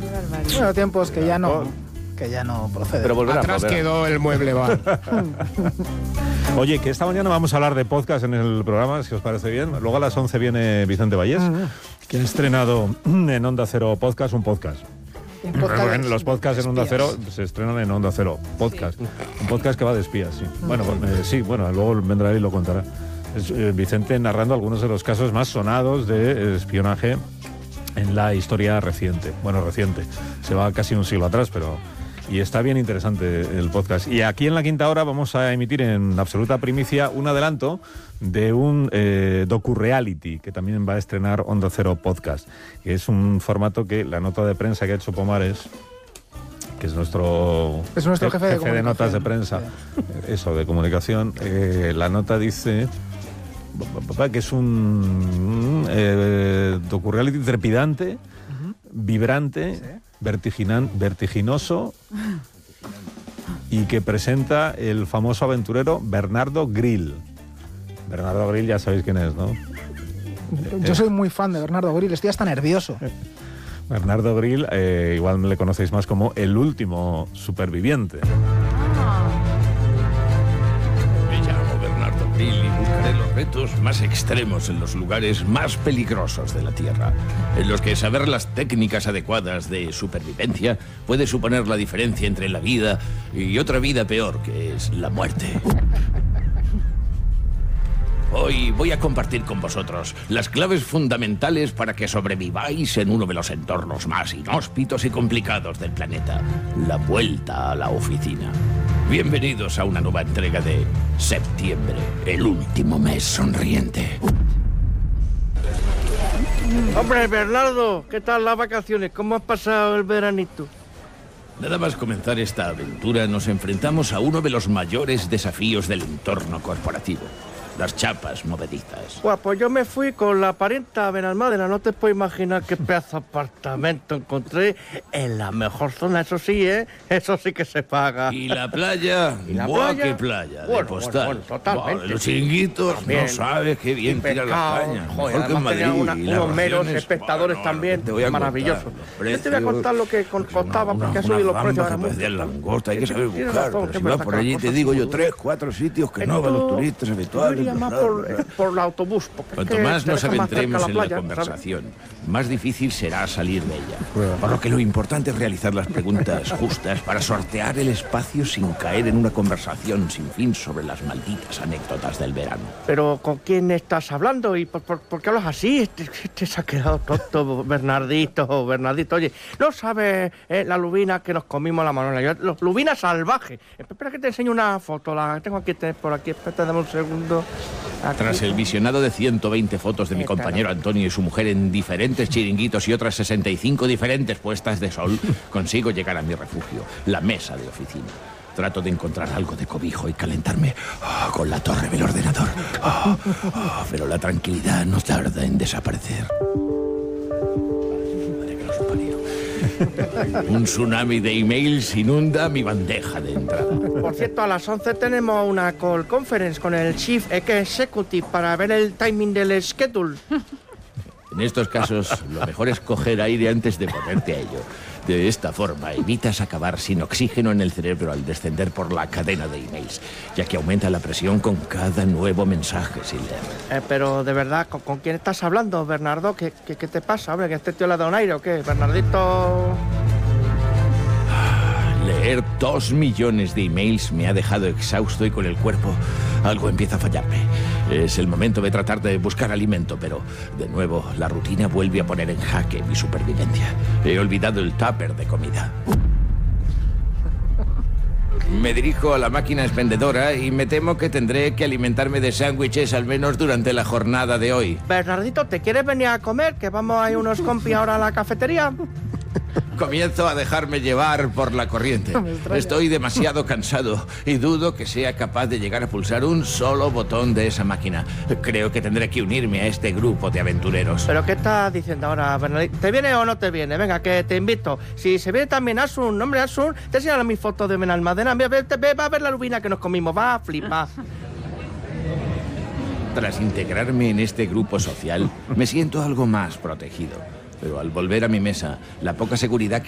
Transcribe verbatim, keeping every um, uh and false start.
Bueno, tiempos que ya no, que ya no proceden. Pero volverán, Atrás volverán. quedó el mueble bar. Oye, que esta mañana vamos a hablar de podcast en el programa, si os parece bien. Luego a las once viene Vicente Vallés, que ha estrenado en Onda Cero Podcast, un podcast. Bueno, los podcasts en Onda Cero se estrenan en Onda Cero Podcast. Un podcast que va de espías, sí. Bueno, eh, sí, bueno, luego vendrá y lo contará. Es, eh, Vicente narrando algunos de los casos más sonados de espionaje en la historia reciente. Bueno, reciente. Se va casi un siglo atrás, pero... Y está bien interesante el podcast. Y aquí en La Quinta Hora vamos a emitir en absoluta primicia un adelanto de un eh, docu-reality que también va a estrenar Onda Cero Podcast. Que es un formato que la nota de prensa que ha hecho Pomares, que es nuestro, es nuestro jefe, jefe de, de notas de prensa, sí. Eso, de comunicación, eh, la nota dice que es un eh, docu-reality trepidante, uh-huh. vibrante, ¿sí? Vertiginan, vertiginoso y que presenta el famoso aventurero Bernardo Grill. Bernardo Grill ya sabéis quién es, ¿no? Yo soy muy fan de Bernardo Grill, estoy hasta nervioso. Bernardo Grill, eh, igual le conocéis más como el último superviviente. Me llamo Bernardo Grill y buscaré los retos más extremos en los lugares más peligrosos de la Tierra, en los que saber las técnicas adecuadas de supervivencia puede suponer la diferencia entre la vida y otra vida peor, que es la muerte. Hoy voy a compartir con vosotros las claves fundamentales para que sobreviváis en uno de los entornos más inhóspitos y complicados del planeta, la vuelta a la oficina. Bienvenidos a una nueva entrega de Septiembre, el último mes sonriente. Hombre, Bernardo, ¿qué tal las vacaciones? ¿Cómo has pasado el veranito? Nada más comenzar esta aventura, nos enfrentamos a uno de los mayores desafíos del entorno corporativo. Las chapas movedizas. Bueno, pues yo me fui con la parienta Benalmádena. No te puedes imaginar qué pedazo de apartamento encontré en la mejor zona. Eso sí, ¿eh? Eso sí que se paga. ¿Y la playa? ¿Y la ¡Buah, playa? qué playa! Bueno, de postal. bueno, bueno, totalmente. Buah, los chiringuitos, también. No sabes qué bien tira la España. Joder, Mejor que en Madrid. Una, Y las unos meros raciones, espectadores bueno, también. te voy a maravilloso. contar, Yo te voy a contar lo que con, costaba una, porque ha una subido los precios que ahora mucho. parecía langosta, hay que saber Tienes buscar. razón, Pero que si me vas saca por allí cosas te digo yo así. tres, cuatro sitios que Esto no van los turistas habituales. Yo iría más por, por el autobús. Cuanto que más te nos deja más cerca adentremos la en playa, la conversación, más difícil será salir de ella. Por lo que lo importante es realizar las preguntas justas para sortear el espacio sin caer en una conversación sin fin sobre las malditas anécdotas del verano. Pero ¿con quién estás hablando? ¿Y por, por, por qué hablas así? Este, este se ha quedado tonto, Bernardito, Bernardito. Oye, ¿no sabes eh, la lubina que nos comimos la Manuela? Yo, los lubina salvaje. Espera que te enseño una foto. La tengo aquí por aquí. Espérate, dame un segundo. Aquí. Tras el visionado de ciento veinte fotos de mi compañero Antonio y su mujer en diferentes chiringuitos y otras sesenta y cinco diferentes puestas de sol, consigo llegar a mi refugio, la mesa de oficina. Trato de encontrar algo de cobijo y calentarme oh, con la torre del ordenador. Oh, oh, pero la tranquilidad no tarda en desaparecer. Un tsunami de emails inunda mi bandeja de entrada. Por cierto, a las once tenemos una call conference con el Chief Executive para ver el timing del schedule. En estos casos, lo mejor es coger aire antes de ponerte a ello. De esta forma, evitas acabar sin oxígeno en el cerebro al descender por la cadena de emails, ya que aumenta la presión con cada nuevo mensaje sin leer. Eh, pero, de verdad, ¿con, ¿con quién estás hablando, Bernardo? ¿Qué, qué, qué te pasa? Hombre, ¿que este tío le da un aire o qué? Bernardito... Leer dos millones de emails me ha dejado exhausto y con el cuerpo algo empieza a fallarme. Es el momento de tratar de buscar alimento, pero de nuevo la rutina vuelve a poner en jaque mi supervivencia. He olvidado el tupper de comida. Me dirijo a la máquina expendedora y me temo que tendré que alimentarme de sándwiches al menos durante la jornada de hoy. Bernardito, ¿te quieres venir a comer? Que vamos a ir unos compis ahora a la cafetería. Comienzo a dejarme llevar por la corriente. Estoy demasiado cansado y dudo que sea capaz de llegar a pulsar un solo botón de esa máquina. Creo que tendré que unirme a este grupo de aventureros. ¿Pero qué estás diciendo ahora, Bernardito? ¿Te viene o no te viene? Venga, que te invito. Si se viene también Asun, hombre, Asun, te enseñaré mi foto de Benalmádena. Ve, ve, ve, va a ver la lubina que nos comimos. Va a flipar. Tras integrarme en este grupo social, me siento algo más protegido. Pero al volver a mi mesa, la poca seguridad que